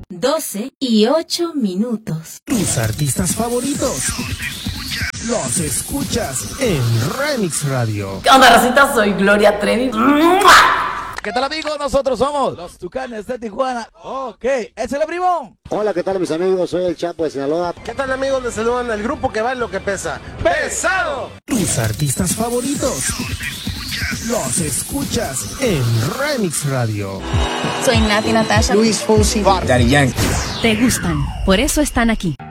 12:08. Tus artistas favoritos los escuchas en Remix Radio. ¿Qué onda, racita? Soy Gloria Trevi. ¿Qué tal, amigos? Nosotros somos los Tucanes de Tijuana. Ok, ¡es el primo! Hola, ¿qué tal, mis amigos? Soy el Chapo de Sinaloa. ¿Qué tal, amigos? Les saludan el grupo que va en lo que pesa. ¡Pesado! Tus artistas favoritos los escuchas en Remix Radio. Soy Nati Natasha. Luis Fonsi. Daddy Yankee. Te gustan, por eso están aquí.